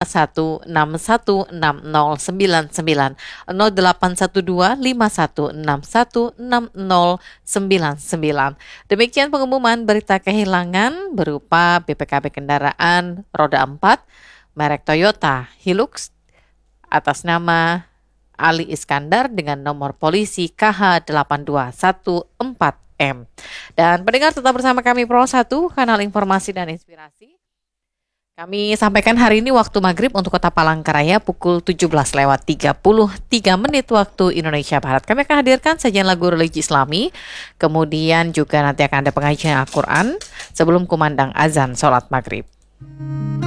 Demikian pengumuman berita kehilangan berupa BPKB kendaraan roda 4 merek Toyota Hilux atas nama Ali Iskandar dengan nomor polisi KH8214M. Dan pendengar tetap bersama kami Pro 1, kanal informasi dan inspirasi. Kami sampaikan hari ini waktu maghrib untuk Kota Palangkaraya pukul 17:33 waktu Indonesia Barat. Kami akan hadirkan sajian lagu religi Islami, kemudian juga nanti akan ada pengajian Al-Quran sebelum kumandang azan sholat maghrib.